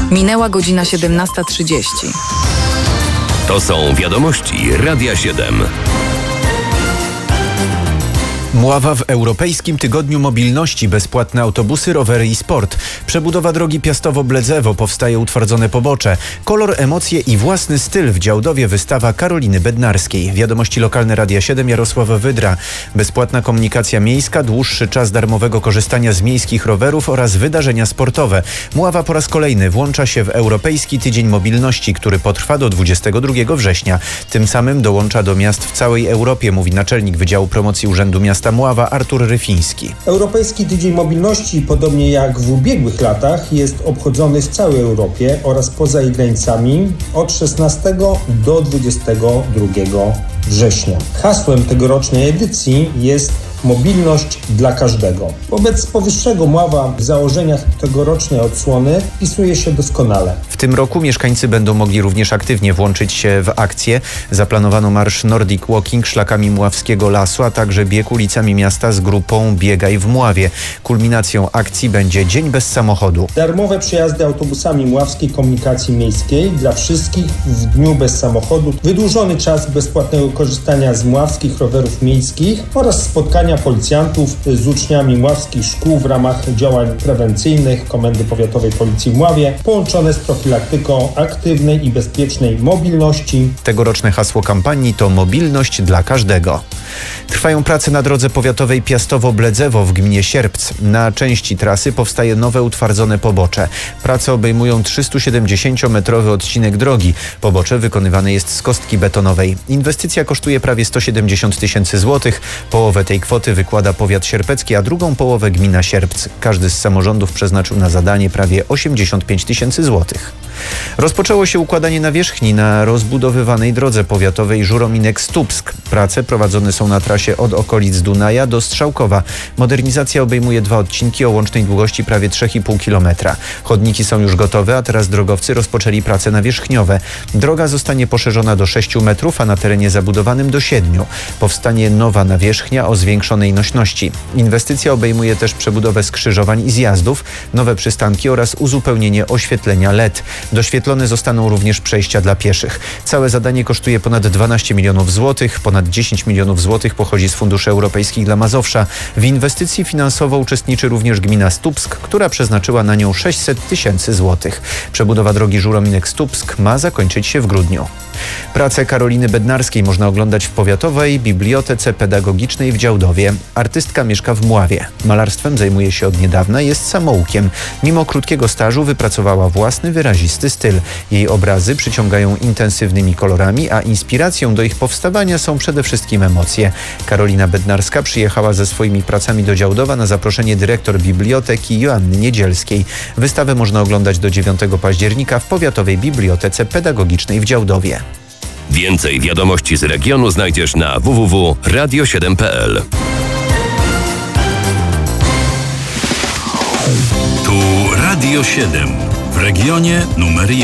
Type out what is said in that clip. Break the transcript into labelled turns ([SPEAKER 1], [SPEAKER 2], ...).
[SPEAKER 1] Minęła godzina 17:30.
[SPEAKER 2] To są wiadomości Radia 7.
[SPEAKER 3] Mława w Europejskim Tygodniu Mobilności, bezpłatne autobusy, rowery i sport. Przebudowa drogi Piastowo-Bledzewo, powstaje utwardzone pobocze. Kolor, emocje i własny styl w Działdowie, wystawa Karoliny Bednarskiej. Wiadomości lokalne Radia 7, Jarosław Wydra. Bezpłatna komunikacja miejska, dłuższy czas darmowego korzystania z miejskich rowerów oraz wydarzenia sportowe. Mława po raz kolejny włącza się w Europejski Tydzień Mobilności, który potrwa do 22 września. Tym samym dołącza do miast w całej Europie, mówi naczelnik Wydziału Promocji Urzędu Miasta Mława Artur Ryfiński.
[SPEAKER 4] Europejski Tydzień Mobilności, podobnie jak w ubiegłych latach, jest obchodzony w całej Europie oraz poza jej granicami od 16 do 22 września. Hasłem tegorocznej edycji jest mobilność dla każdego. Wobec powyższego Mława w założeniach tegorocznej odsłony wpisuje się doskonale.
[SPEAKER 3] W tym roku mieszkańcy będą mogli również aktywnie włączyć się w akcję. Zaplanowano marsz Nordic Walking szlakami Mławskiego Lasu, a także bieg ulicami miasta z grupą Biegaj w Mławie. Kulminacją akcji będzie Dzień bez samochodu.
[SPEAKER 4] Darmowe przejazdy autobusami Mławskiej Komunikacji Miejskiej dla wszystkich w dniu bez samochodu. Wydłużony czas bezpłatnego korzystania z mławskich rowerów miejskich oraz spotkania policjantów z uczniami mławskich szkół w ramach działań prewencyjnych Komendy Powiatowej Policji w Mławie, połączone z profilaktyką aktywnej i bezpiecznej mobilności.
[SPEAKER 3] Tegoroczne hasło kampanii to mobilność dla każdego. Trwają prace na drodze powiatowej Piastowo-Bledzewo w gminie Sierpc. Na części trasy powstaje nowe utwardzone pobocze. Prace obejmują 370-metrowy odcinek drogi. Pobocze wykonywane jest z kostki betonowej. Inwestycja kosztuje prawie 170 tysięcy złotych. Połowę tej kwoty wykłada powiat sierpecki, a drugą połowę gmina Sierpc. Każdy z samorządów przeznaczył na zadanie prawie 85 tysięcy złotych. Rozpoczęło się układanie nawierzchni na rozbudowywanej drodze powiatowej Żurominek-Stupsk. Prace prowadzone są na trasie od okolic Dunaja do Strzałkowa. Modernizacja obejmuje 2 odcinki o łącznej długości prawie 3,5 km. Chodniki są już gotowe, a teraz drogowcy rozpoczęli prace nawierzchniowe. Droga zostanie poszerzona do 6 metrów, a na terenie zabudowanym do 7. Powstanie nowa nawierzchnia o zwiększonej nośności. Inwestycja obejmuje też przebudowę skrzyżowań i zjazdów, nowe przystanki oraz uzupełnienie oświetlenia LED. Doświetlone zostaną również przejścia dla pieszych. Całe zadanie kosztuje ponad 12 milionów złotych. Ponad 10 milionów złotych pochodzi z funduszy europejskich dla Mazowsza. W inwestycji finansowo uczestniczy również gmina Stupsk, która przeznaczyła na nią 600 tysięcy złotych. Przebudowa drogi Żurominek-Stupsk ma zakończyć się w grudniu. Pracę Karoliny Bednarskiej można oglądać w Powiatowej Bibliotece Pedagogicznej w Działdowie. Artystka mieszka w Mławie. Malarstwem zajmuje się od niedawna, jest samoukiem. Mimo krótkiego stażu wypracowała własny, wyrazisty styl. Jej obrazy przyciągają intensywnymi kolorami, a inspiracją do ich powstawania są przede wszystkim emocje. Karolina Bednarska przyjechała ze swoimi pracami do Działdowa na zaproszenie dyrektor biblioteki Joanny Niedzielskiej. Wystawę można oglądać do 9 października w Powiatowej Bibliotece Pedagogicznej w Działdowie.
[SPEAKER 2] Więcej wiadomości z regionu znajdziesz na www.radio7.pl.
[SPEAKER 5] Tu Radio 7 w regionie numer 1.